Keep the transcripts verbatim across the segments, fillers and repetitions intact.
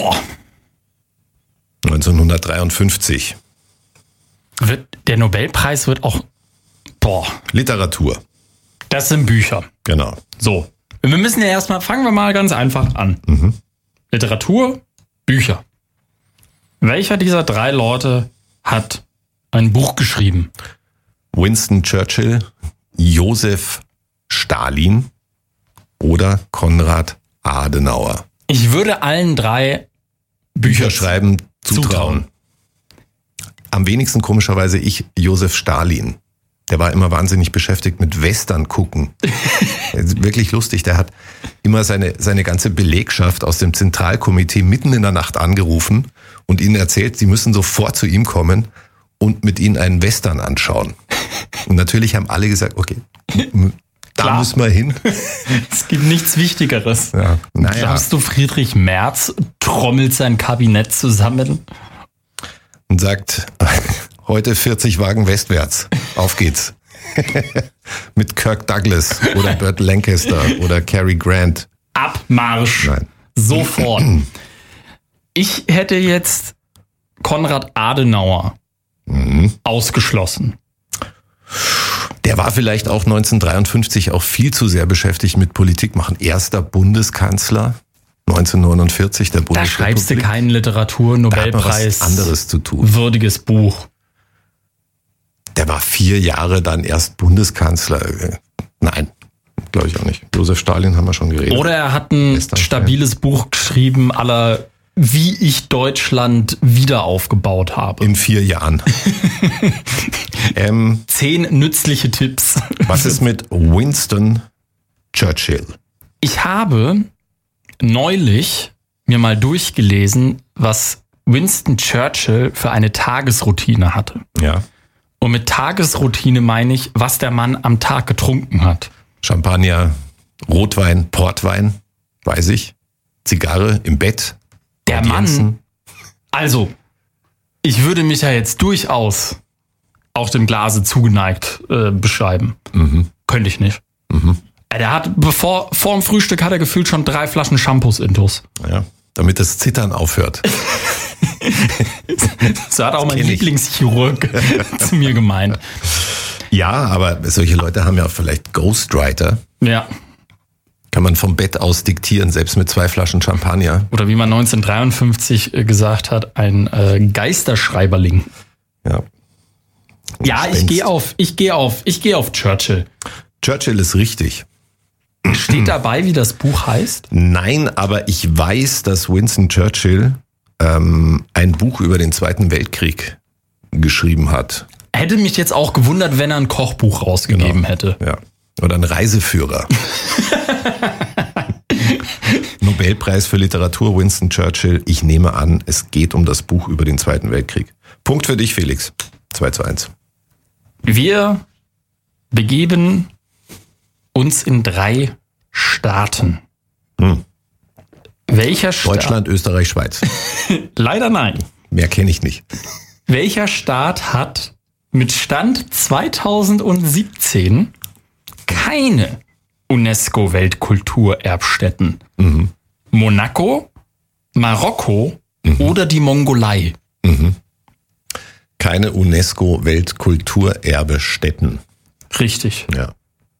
Boah. neunzehnhundertdreiundfünfzig. Wird, der Nobelpreis wird auch, boah. Literatur. Das sind Bücher. Genau. So. Wir müssen ja erstmal, fangen wir mal ganz einfach an. Mhm. Literatur, Bücher. Welcher dieser drei Leute hat ein Buch geschrieben? Winston Churchill, Josef Stalin oder Konrad Adenauer. Ich würde allen drei Bücher, Bücher schreiben zutrauen. zutrauen. Am wenigsten komischerweise ich, Josef Stalin. Der war immer wahnsinnig beschäftigt mit Western gucken. Wirklich lustig. Der hat immer seine, seine ganze Belegschaft aus dem Zentralkomitee mitten in der Nacht angerufen und ihnen erzählt, sie müssen sofort zu ihm kommen und mit ihnen einen Western anschauen. Und natürlich haben alle gesagt, okay, da Klar. müssen wir hin. Es gibt nichts Wichtigeres. Ja, naja. Glaubst du, Friedrich Merz trommelt sein Kabinett zusammen? Und sagt, heute vierzig Wagen westwärts. Auf geht's. Mit Kirk Douglas oder Burt Lancaster oder Cary Grant. Abmarsch. Nein. Sofort. Ich hätte jetzt Konrad Adenauer Mhm. ausgeschlossen. Der war vielleicht auch neunzehnhundertdreiundfünfzig auch viel zu sehr beschäftigt mit Politik machen. Erster Bundeskanzler neunzehnhundertneunundvierzig, der Da Bundesrepublik. schreibst du keinen Da hat man Literatur-Nobelpreis. was anderes zu tun. Würdiges Buch. Der war vier Jahre dann erst Bundeskanzler. Nein, glaube ich auch nicht. Josef Stalin haben wir schon geredet. Oder er hat ein Western- stabiles Buch geschrieben, aller wie ich Deutschland wieder aufgebaut habe. In vier Jahren. ähm, Zehn nützliche Tipps. was ist mit Winston Churchill? Ich habe neulich mir mal durchgelesen, was Winston Churchill für eine Tagesroutine hatte. Ja. Und mit Tagesroutine meine ich, was der Mann am Tag getrunken hat. Champagner, Rotwein, Portwein, weiß ich. Zigarre im Bett. Der Audienzen. Mann, also, ich würde mich ja jetzt durchaus auch dem Glase zugeneigt äh, beschreiben. Mhm. Könnte ich nicht. Mhm. Der hat, bevor, vor dem Frühstück hat er gefühlt schon drei Flaschen Shampoos intus. Ja, damit das Zittern aufhört. So hat auch mein kenn ich. Lieblingschirurg zu mir gemeint. Ja, aber solche Leute haben ja auch vielleicht Ghostwriter. Ja. Kann man vom Bett aus diktieren, selbst mit zwei Flaschen Champagner. Oder wie man neunzehnhundertdreiundfünfzig gesagt hat, ein äh, Geisterschreiberling. Ja. Ja, ich Gespenst. gehe auf, ich gehe auf, ich gehe auf Churchill. Churchill ist richtig. Steht dabei, wie das Buch heißt? Nein, aber ich weiß, dass Winston Churchill ähm, ein Buch über den Zweiten Weltkrieg geschrieben hat. Hätte mich jetzt auch gewundert, wenn er ein Kochbuch rausgegeben Genau. hätte. Ja. Oder ein Reiseführer. Nobelpreis für Literatur, Winston Churchill. Ich nehme an, es geht um das Buch über den Zweiten Weltkrieg. Punkt für dich, Felix. zwei zu eins. Wir begeben uns in drei Staaten. Hm. Welcher Staat? Deutschland, Österreich, Schweiz. Leider nein. Mehr kenne ich nicht. Welcher Staat hat mit Stand zweitausendsiebzehn keine UNESCO-Weltkulturerbstätten? Mhm. Monaco, Marokko oder die Mongolei? Mhm. Keine UNESCO-Weltkulturerbestätten. Richtig. Ja.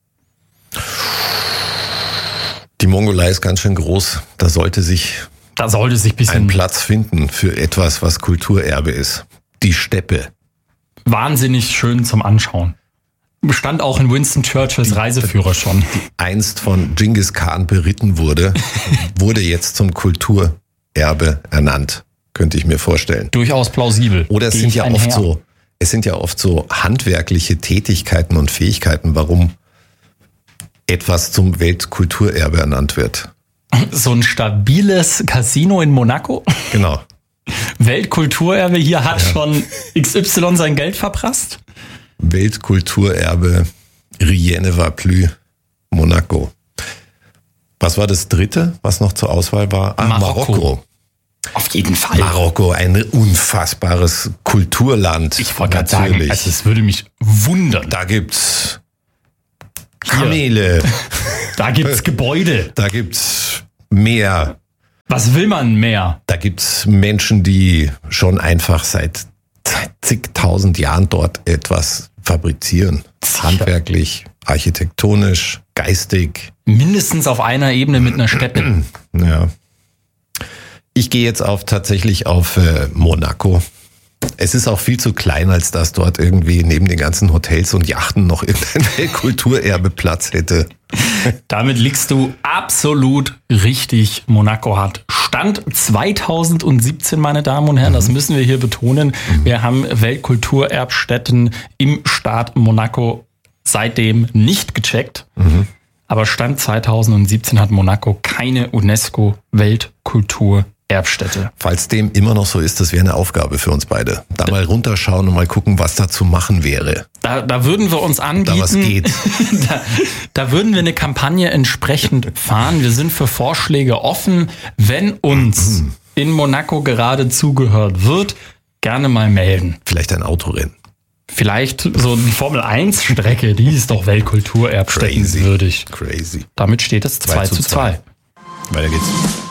Die Mongolei ist ganz schön groß. Da sollte sich Da sollte sich ein ein bisschen Platz finden für etwas, was Kulturerbe ist. Die Steppe. wahnsinnig schön zum Anschauen. Stand auch in Winston Churchills Reiseführer schon. Einst von Genghis Khan beritten wurde, wurde jetzt zum Kulturerbe ernannt. Könnte ich mir vorstellen. Durchaus plausibel. Oder es Gehe sind ich ja einher. oft so, es sind ja oft so handwerkliche Tätigkeiten und Fähigkeiten, warum etwas zum Weltkulturerbe ernannt wird. So ein stabiles Casino in Monaco. Genau. Weltkulturerbe hier hat schon X Y sein Geld verprasst. Weltkulturerbe, Rien ne va plus, Monaco. Was war das dritte, was noch zur Auswahl war? Ah, Marokko. Marokko. Auf jeden Fall. Marokko, ein unfassbares Kulturland. Ich wollte gerade sagen, Natürlich. also es würde mich wundern. Da gibt's Kamele, Da gibt's Gebäude. da gibt's Meer, Was will man mehr? Da gibt's Menschen, die schon einfach seit zigtausend Jahren dort etwas fabrizieren. Handwerklich, architektonisch, geistig. Mindestens auf einer Ebene mit einer Stätte. Ja. Ich gehe jetzt auf tatsächlich auf äh, Monaco. Es ist auch viel zu klein, als dass dort irgendwie neben den ganzen Hotels und Yachten noch irgendein Weltkulturerbe Platz hätte. Damit liegst du absolut richtig. Monaco hat Stand zweitausendsiebzehn, meine Damen und Herren. Mhm. Das müssen wir hier betonen. Mhm. Wir haben Weltkulturerbstätten im Staat Monaco seitdem nicht gecheckt. Mhm. Aber Stand zweitausendsiebzehn hat Monaco keine UNESCO-Weltkulturerbstätte. Falls dem immer noch so ist, das wäre eine Aufgabe für uns beide. Da mal runterschauen und mal gucken, was da zu machen wäre. Da, da würden wir uns anbieten. Da was geht. da, da würden wir eine Kampagne entsprechend fahren. Wir sind für Vorschläge offen. Wenn uns mhm. in Monaco gerade zugehört wird, gerne mal melden. Vielleicht ein Autorennen. Vielleicht so eine Formel eins Strecke, die ist doch Weltkulturerbstätten würdig. Crazy. Damit steht es zwei zu zwei. Weiter geht's.